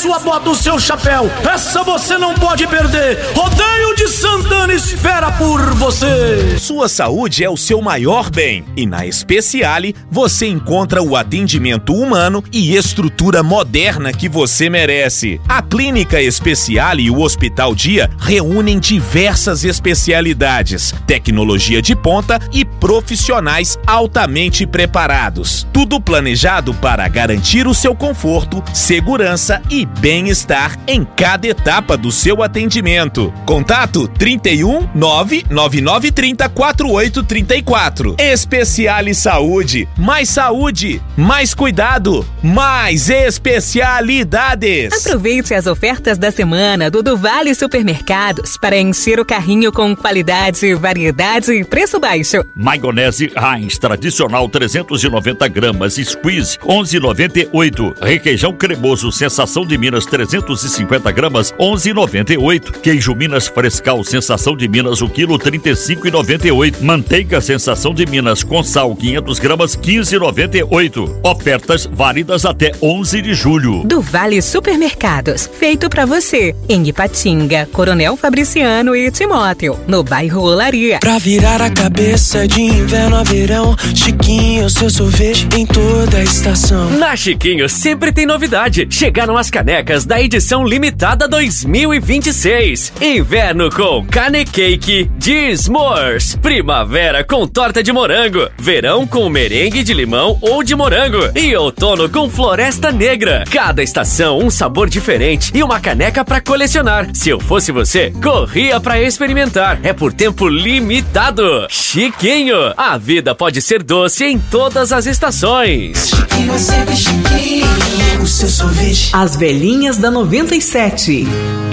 sua bota, o seu chapéu. Essa você não pode perder. Rodeio de Santana espera por você. Sua saúde é o seu maior bem e na Speciale você encontra o atendimento humano e estrutura moderna que você merece. A Clínica Speciale e o Hospital Dia reúnem diversas especialidades, tecnologia de ponta e profissionais altamente preparados. Tudo planejado para garantir o seu conforto, segurança e bem-estar em cada etapa do seu atendimento. Contato 31 99930 4834. Speciale Saúde, mais cuidado, mais especialidades. Aproveite as ofertas da semana do Vale Supermercados para encher o carrinho com qualidade, variedade e preço baixo. Maionese Heinz tradicional 390 gramas, squeeze 11,98. Requeijão cremoso Sensação de Minas 350 gramas, 11,98. Queijo Minas Frescal Sensação de Minas, o quilo 35,98. Manteiga Sensação de Minas com sal 500 gramas, 15,98. Ofertas válidas até 11 de julho. Do Vale Supermercados, feito pra você, em Ipatinga, Coronel Fabriciano e Timóteo, no bairro Olaria. Pra virar a cabeça de inverno a verão, Chiquinho, seu sorvete em toda a estação. Na Chiquinho sempre tem novidade. Chegaram as canecas da edição limitada 2026. Inverno com Cane Cake de S'mores. Primavera com torta de morango. Verão com merengue de limão ou de morango. E outono com Floresta Negra. Cada estação um sabor diferente e uma caneca pra colecionar. Se eu fosse você, corria pra experimentar. É por tempo limitado. Chiquinho, a vida pode ser doce em todas as estações. Chiquinho é sempre chiquinho, o seu sorvete. As velhinhas da 97.